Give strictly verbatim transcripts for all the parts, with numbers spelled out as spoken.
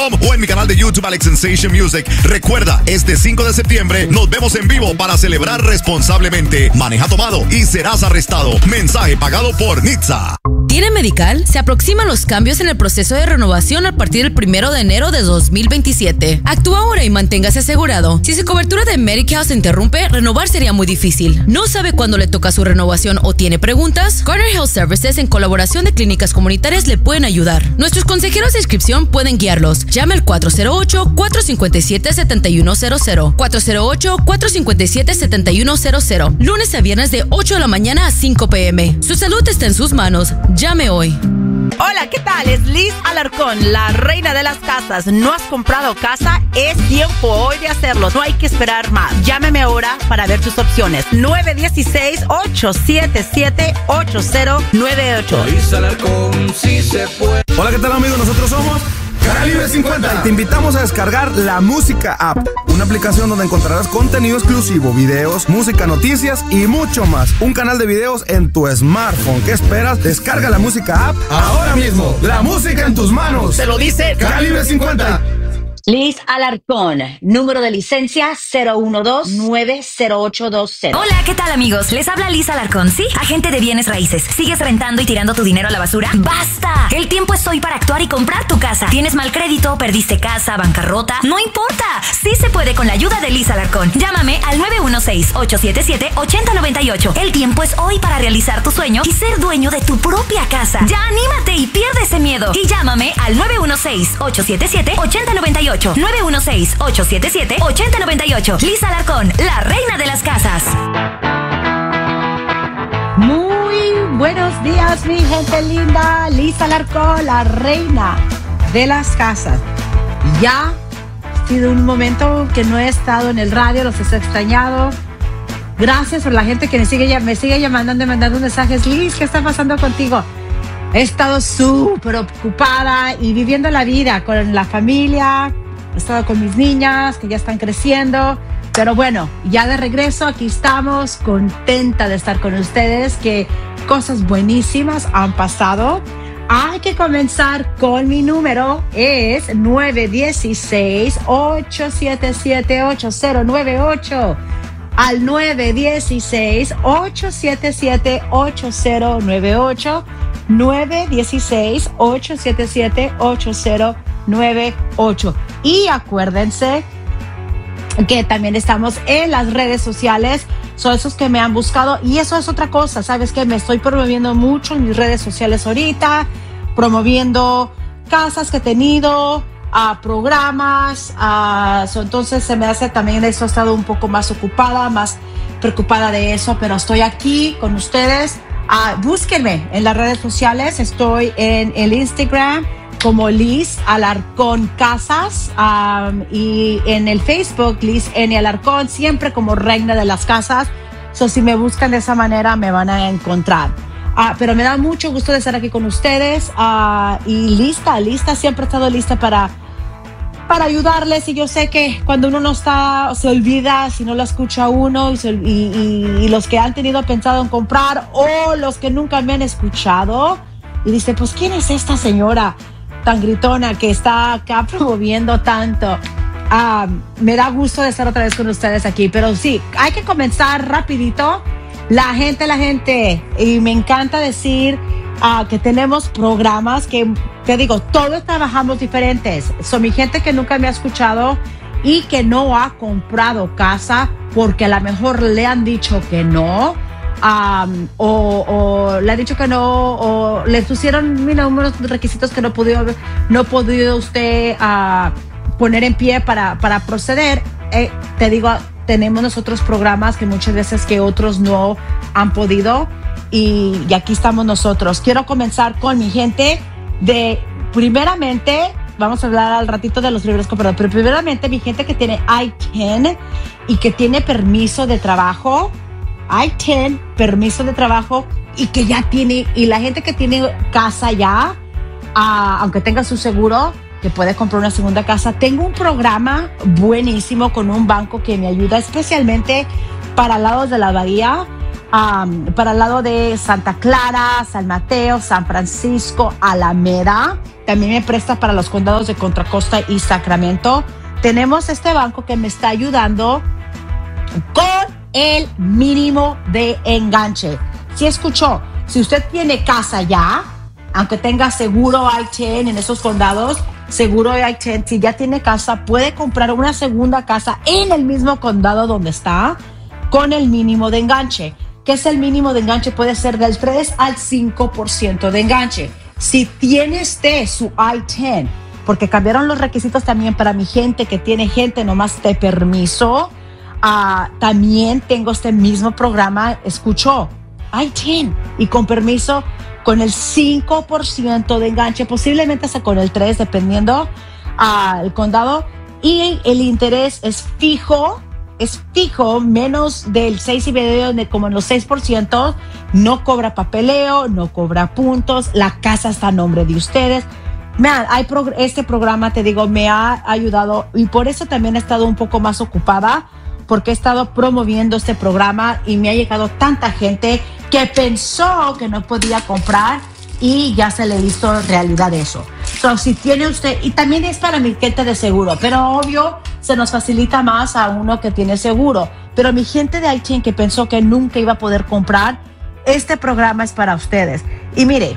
com o en mi canal de YouTube Alex Sensation Music. Recuerda, este cinco de septiembre nos vemos en vivo para celebrar responsablemente. Maneja tomado y serás arrestado. Mensaje pagado por Nitza. ¿Tiene Medical? Se aproximan los cambios en el proceso de renovación a partir del primero de enero de dos mil veintisiete. Actúa ahora y manténgase asegurado. Si su cobertura de Medical se interrumpe, renovar sería muy difícil. ¿No sabe cuándo le toca su renovación o tiene preguntas? Garner Health Services, en colaboración de clínicas comunitarias, le pueden ayudar. Nuestros consejeros de inscripción pueden guiarlos. Llame al cuatro cero ocho, cuatro cinco siete, siete uno cero cero. cuatro cero ocho, cuatro cinco siete, siete uno cero cero. Lunes a viernes de ocho de la mañana a cinco p m Su salud está en sus manos. Llame hoy. Hola, ¿qué tal? Es Liz Alarcón, la reina de las casas. ¿No has comprado casa? Es tiempo hoy de hacerlo. No hay que esperar más. Llámeme ahora para ver tus opciones. nueve uno seis, ocho siete siete, ocho cero nueve ocho. Liz Alarcón, sí se puede. Hola, ¿qué tal, amigos? Nosotros somos Calibre cincuenta y te invitamos a descargar la Música App, una aplicación donde encontrarás contenido exclusivo, videos, música, noticias y mucho más. Un canal de videos en tu smartphone. ¿Qué esperas? Descarga la Música App ahora mismo. La música en tus manos. Se lo dice Calibre cincuenta. Liz Alarcón, número de licencia cero uno dos, nueve cero ocho dos cero. Hola, ¿qué tal, amigos? Les habla Liz Alarcón, ¿sí? Agente de bienes raíces. ¿Sigues rentando y tirando tu dinero a la basura? ¡Basta! El tiempo es hoy para actuar y comprar tu casa. ¿Tienes mal crédito? ¿Perdiste casa? ¿Bancarrota? ¡No importa! Sí se puede con la ayuda de Liz Alarcón. Llámame al nueve uno seis, ocho siete siete, ocho cero nueve ocho. El tiempo es hoy para realizar tu sueño y ser dueño de tu propia casa. ¡Ya anímate y pierde ese miedo! Y llámame al nueve uno seis, ocho siete siete, ocho cero nueve ocho. nueve uno seis, ocho siete siete, ocho cero nueve ocho. Liz Alarcón, la reina de las casas. Muy buenos días, mi gente linda. Liz Alarcón, la reina de las casas. Ya ha sido un momento que no he estado en el radio, los he extrañado. Gracias por la gente que me sigue, me sigue llamando, mandando mensajes. Liz, ¿qué está pasando contigo? He estado súper ocupada y viviendo la vida con la familia. He estado con mis niñas que ya están creciendo. Pero bueno, ya de regreso aquí estamos, contenta de estar con ustedes, que cosas buenísimas han pasado. Hay que comenzar con mi número, es nueve uno seis, ocho siete siete, ocho cero nueve ocho. Al nueve uno seis, ocho siete siete, ocho cero nueve ocho. nueve uno seis, ocho siete siete, ocho cero nueve ocho. Y acuérdense que también estamos en las redes sociales. Son esos que me han buscado. Y eso es otra cosa, ¿sabes qué? Me estoy promoviendo mucho en mis redes sociales ahorita. Promoviendo casas que he tenido, a programas. A, so, entonces se me hace también eso. He estado un poco más ocupada, más preocupada de eso. Pero estoy aquí con ustedes. Uh, búsquenme en las redes sociales. Estoy en el Instagram como Liz Alarcón Casas um, y en el Facebook Liz N. Alarcón, siempre como reina de las casas. So, si me buscan de esa manera me van a encontrar. Uh, pero me da mucho gusto de estar aquí con ustedes uh, y lista, lista, siempre he estado lista para, para ayudarles. Y yo sé que cuando uno no está, se olvida si no lo escucha uno y, se, y, y, y los que han tenido pensado en comprar o los que nunca me han escuchado y dice, pues ¿quién es esta señora tan gritona que está acá promoviendo tanto? Um, me da gusto de estar otra vez con ustedes aquí, pero sí, hay que comenzar rapidito. La gente, la gente, y me encanta decir uh, que tenemos programas que, te digo, todos trabajamos diferentes. Son mi gente que nunca me ha escuchado y que no ha comprado casa porque a lo mejor le han dicho que no. Um, o, o le ha dicho que no, o le pusieron mira, unos requisitos que no pudo, no podido usted uh, poner en pie para, para proceder. Eh, te digo, tenemos nosotros programas que muchas veces que otros no han podido y, y aquí estamos nosotros. Quiero comenzar con mi gente de, primeramente, vamos a hablar al ratito de los libros comprados, pero primeramente mi gente que tiene I diez y que tiene permiso de trabajo. I diez, permiso de trabajo y que ya tiene, y la gente que tiene casa ya, uh, aunque tenga su seguro, que puede comprar una segunda casa. Tengo un programa buenísimo con un banco que me ayuda especialmente para lados de la bahía. um, para el lado de Santa Clara, San Mateo, San Francisco, Alameda. También me presta para los condados de Contra Costa y Sacramento. Tenemos este banco que me está ayudando con el mínimo de enganche. Si escuchó, si usted tiene casa ya, aunque tenga seguro I diez en esos condados, seguro I diez, si ya tiene casa, puede comprar una segunda casa en el mismo condado donde está con el mínimo de enganche. ¿Qué es el mínimo de enganche? Puede ser del tres al cinco por ciento de enganche. Si tiene usted su I diez, porque cambiaron los requisitos también para mi gente que tiene gente nomás de permiso, uh, también tengo este mismo programa, escuchó, I diez, y con permiso, con el cinco por ciento de enganche, posiblemente hasta con el tres, dependiendo al uh, condado, y el interés es fijo, es fijo, menos del seis y medio, de como en los seis por ciento, no cobra papeleo, no cobra puntos, la casa está a nombre de ustedes. Man, hay prog- este programa, te digo, me ha ayudado y por eso también he estado un poco más ocupada, porque he estado promoviendo este programa y me ha llegado tanta gente que pensó que no podía comprar y ya se le hizo realidad eso. So, si tiene usted, y también es para mi gente de seguro, pero obvio se nos facilita más a uno que tiene seguro. Pero mi gente de I diez que pensó que nunca iba a poder comprar, este programa es para ustedes. Y mire,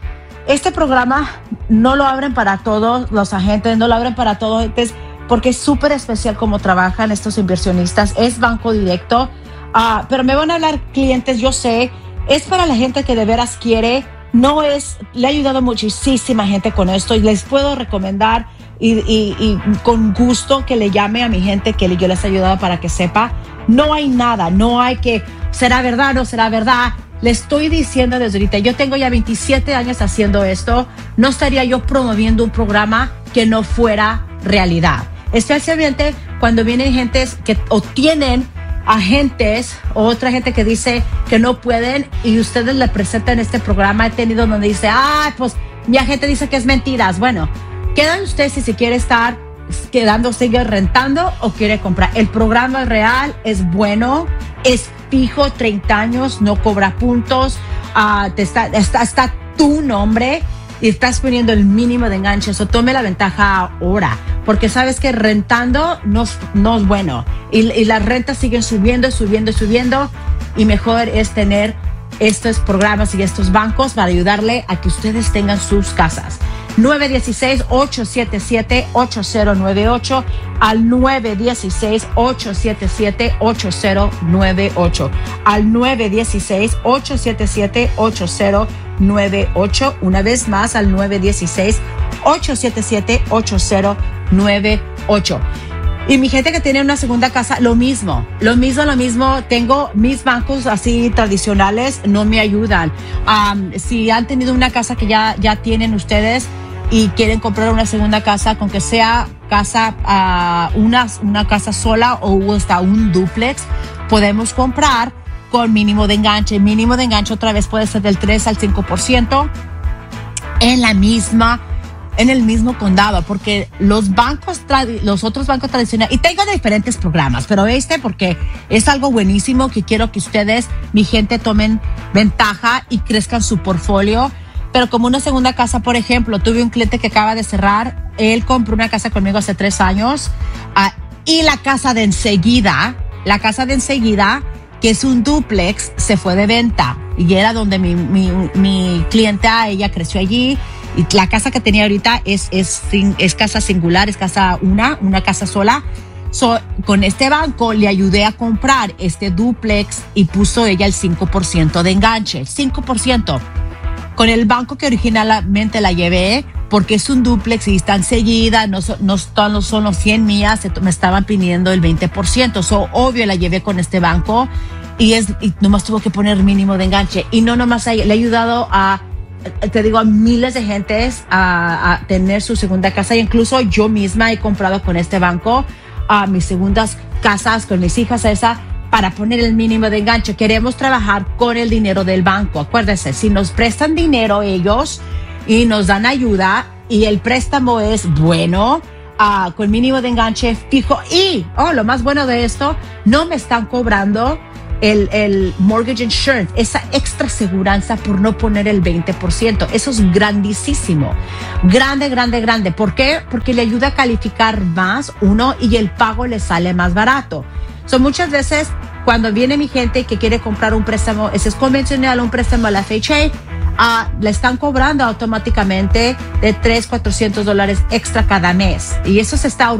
este programa no lo abren para todos los agentes, no lo abren para todos, entonces, porque es súper especial cómo trabajan estos inversionistas, es banco directo, uh, pero me van a hablar clientes, yo sé, es para la gente que de veras quiere, no es, le ha ayudado muchísima gente con esto y les puedo recomendar y, y, y con gusto que le llame a mi gente que yo les he ayudado para que sepa, no hay nada, no hay que, será verdad o no será verdad. Le estoy diciendo desde ahorita, yo tengo ya veintisiete años haciendo esto, no estaría yo promoviendo un programa que no fuera realidad. Especialmente cuando vienen gentes que o tienen agentes o otra gente que dice que no pueden y ustedes le presentan este programa. He tenido donde dice, ah, pues mi agente dice que es mentiras. Bueno, quedan ustedes si se quiere estar quedando, sigue rentando o quiere comprar. El programa es real, es bueno, es fijo, treinta años, no cobra puntos, uh, te está, está, está tu nombre y estás poniendo el mínimo de enganche. Eso tome la ventaja ahora, porque sabes que rentando no, no es bueno y, y las rentas siguen subiendo, subiendo, subiendo y mejor es tener estos programas y estos bancos para ayudarle a que ustedes tengan sus casas. nueve uno seis, ocho siete siete, ocho cero nueve ocho al nueve uno seis, ocho siete siete, ocho cero nueve ocho al nueve uno seis, ocho siete siete, ocho cero nueve ocho, una vez más al nueve uno seis, ocho siete siete, ocho cero nueve ocho. Y mi gente que tiene una segunda casa, lo mismo, lo mismo, lo mismo. Tengo mis bancos así tradicionales, no me ayudan. Um, si han tenido una casa que ya, ya tienen ustedes y quieren comprar una segunda casa, con que sea casa, uh, una, una casa sola o hasta un duplex, podemos comprar con mínimo de enganche. Mínimo de enganche otra vez puede ser del tres al cinco por ciento en la misma en el mismo condado, porque los bancos, los otros bancos tradicionales, y tengo diferentes programas, pero este porque es algo buenísimo que quiero que ustedes, mi gente, tomen ventaja y crezcan su portfolio. Pero como una segunda casa, por ejemplo, tuve un cliente que acaba de cerrar, él compró una casa conmigo hace tres años uh, y la casa de enseguida, la casa de enseguida, que es un duplex, se fue de venta y era donde mi, mi, mi clienta, ella creció allí. Y la casa que tenía ahorita es, es, es casa singular, es casa una, una casa sola. So, con este banco le ayudé a comprar este duplex y puso ella el cinco por ciento de enganche. cinco por ciento. Con el banco que originalmente la llevé, porque es un duplex y están seguidas, no, no, no son los cien millas, me estaban pidiendo el veinte por ciento. So, obvio la llevé con este banco y, es, y nomás tuvo que poner mínimo de enganche. Y no nomás a ella, le he ayudado a te digo, a miles de gentes a, a tener su segunda casa. E incluso yo misma he comprado con este banco a uh, mis segundas casas con mis hijas esa para poner el mínimo de enganche. Queremos trabajar con el dinero del banco. Acuérdense, si nos prestan dinero ellos y nos dan ayuda y el préstamo es bueno, uh, con mínimo de enganche fijo y, oh, lo más bueno de esto, no me están cobrando el, el mortgage insurance, esa extra seguranza por no poner el veinte por ciento. Eso es grandísimo. Grande, grande, grande. ¿Por qué? Porque le ayuda a calificar más, uno, y el pago le sale más barato. So, muchas veces, cuando viene mi gente que quiere comprar un préstamo, ese es convencional, un préstamo a la F H A, uh, le están cobrando automáticamente de tres, cuatrocientos dólares extra cada mes. Y eso se está